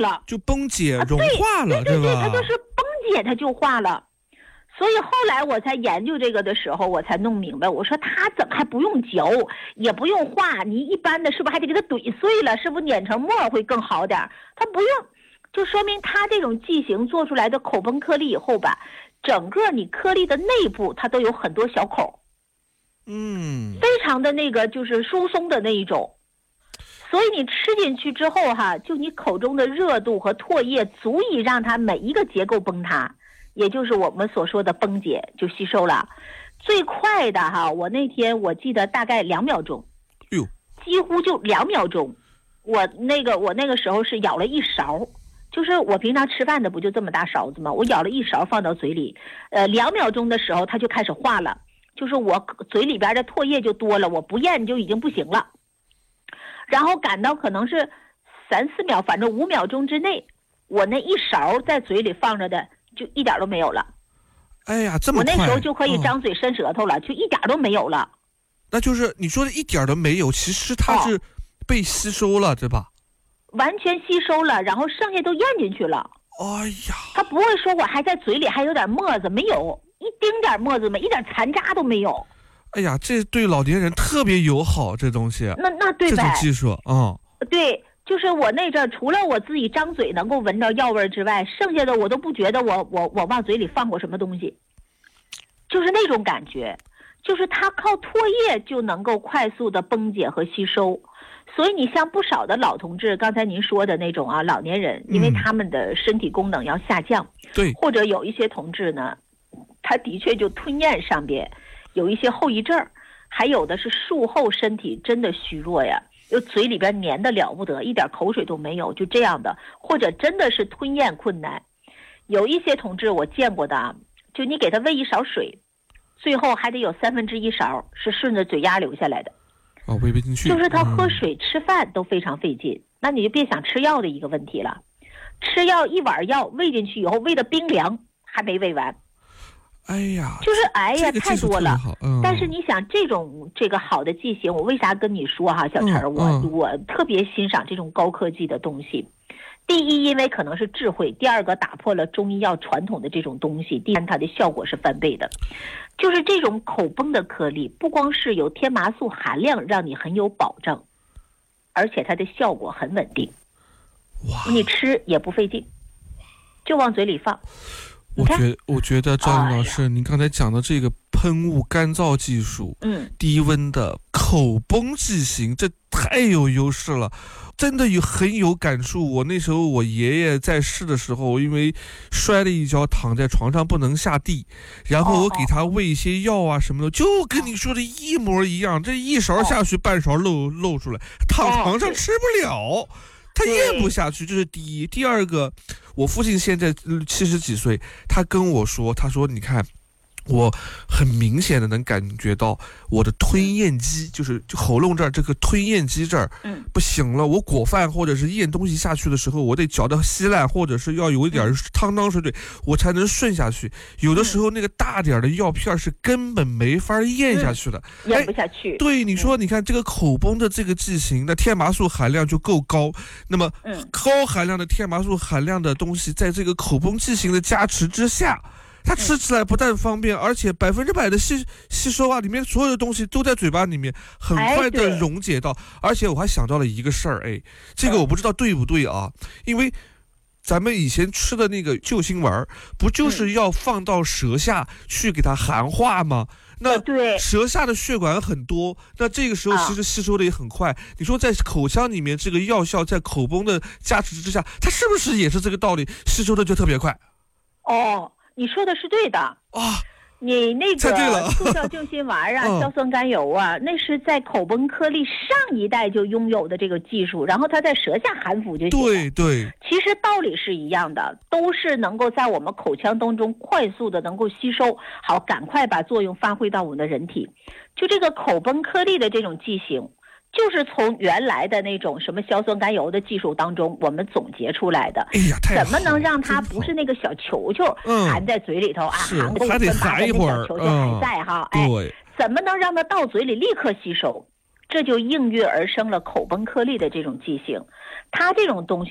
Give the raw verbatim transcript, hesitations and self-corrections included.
了， 就崩解融化了， 对对对， 吧？ 它就是崩解，它就化了。所以后来我才研究这个的时候，我才弄明白，我说它怎么还不用嚼，也不用化，你一般的是不是还得给它怼碎了，是不是碾成沫会更好点？它不用，就说明它这种剂型做出来的口崩颗粒以后吧，整个你颗粒的内部它都有很多小口， 嗯， 非常的那个就是疏松的那一种。所以你吃进去之后哈，就你口中的热度和唾液足以让它每一个结构崩塌，也就是我们所说的崩解，就吸收了。最快的哈，我那天我记得大概两秒钟， 哟， 几乎就两秒钟。我那个我那个时候是舀了一勺，就是我平常吃饭的不就这么大勺子吗？我舀了一勺放到嘴里，呃，两秒钟的时候它就开始化了，就是我嘴里边的唾液就多了，我不咽就已经不行了。然后感到可能是三四秒，反正五秒钟之内，我那一勺在嘴里放着的就一点都没有了。 哎呀，这么快！ 我那时候就可以张嘴伸舌头了，嗯、就一点都没有了。 那就是你说的一点都没有，其实它是被吸收了，哦、对吧？ 完全吸收了，然后剩下都咽进去了。 哎呀， 他不会说我还在嘴里还有点沫子，没有一丁点沫子没，一点残渣都没有。 哎呀，这对老年人特别友好，这东西。 那那对呗， 这种技术啊、 嗯，对，就是我那阵除了我自己张嘴能够闻到药味之外，剩下的我都不觉得我我我往嘴里放过什么东西，就是那种感觉，就是它靠唾液就能够快速的崩解和吸收。所以你像不少的老同志，刚才您说的那种啊，老年人，因为他们的身体功能要下降， 对、嗯， 或者有一些同志呢，他的确就吞咽上边有一些后遗症，还有的是术后身体真的虚弱呀，就嘴里边黏的了不得，一点口水都没有，就这样的，或者真的是吞咽困难。有一些同志我见过的啊，就你给他喂一勺水，最后还得有三分之一勺是顺着嘴丫流下来的。 哦，喂不进去， 就是他喝水、嗯、吃饭都非常费劲，那你就别想吃药的一个问题了。吃药一碗药喂进去以后，喂的冰凉，还没喂完。 哎呀， 就是哎呀， 这个、 太多了。 嗯、 但是你想，这种这个好的剂型，我为啥跟你说哈，小陈、嗯，我、嗯、我特别欣赏这种高科技的东西。第一，因为可能是智慧；第二个，打破了中医药传统的这种东西；第三，它的效果是翻倍的。就是这种口崩的颗粒，不光是有天麻素含量让你很有保证，而且它的效果很稳定。 哇！ 你吃也不费劲，就往嘴里放。 我觉我觉得赵云老师， 哎、 您刚才讲的这个喷雾干燥技术， 嗯， 低温的口崩剂型，这太有优势了。真的有很有感触。我那时候我爷爷在世的时候，因为摔了一跤，躺在床上不能下地，然后我给他喂一些药啊什么的，就跟你说的一模一样。这一勺下去，半勺漏漏出来，躺床上吃不了，他咽不下去。这是第一。第二个，我父亲现在七十几岁，他跟我说，他说你看。我很明显的能感觉到我的吞咽肌，就是喉咙这儿这个吞咽肌这儿不行了。我裹饭或者是咽东西下去的时候，我得嚼到稀烂，或者是要有一点汤汤水水，我才能顺下去。有的时候那个大点的药片是根本没法咽下去的， 嗯、咽不下去。 对，你说，你看这个口崩的这个剂型，那天麻素含量就够高。那么高含量的天麻素含量的东西，在这个口崩剂型的加持之下。它吃起来不但方便，而且百分之百的吸吸收啊，里面所有的东西都在嘴巴里面，很快的溶解到。而且我还想到了一个事儿，哎，这个我不知道对不对啊？因为咱们以前吃的那个救心丸，不就是要放到舌下去给它含化吗？那舌下的血管很多，那这个时候其实吸收的也很快。你说在口腔里面，这个药效在口崩的加持之下，它是不是也是这个道理？吸收的就特别快？ 哦。你说的是对的啊，你那个速效救心丸啊、硝酸甘油啊，那是在口崩颗粒上一代就拥有的这个技术，然后它在舌下含服就行了。 对对， 其实道理是一样的，都是能够在我们口腔当中快速的能够吸收，好，赶快把作用发挥到我们的人体。就这个口崩颗粒的这种剂型。就是从原来的那种什么硝酸甘油的技术当中，我们总结出来的。 哎呀， 怎么能让它不是那个小球球含在嘴里头、嗯、啊？含个还得含一会儿， 小球球还在哈、嗯。哎，怎么能让它到嘴里立刻吸收？这就应运而生了口崩颗粒的这种剂型。它这种东西。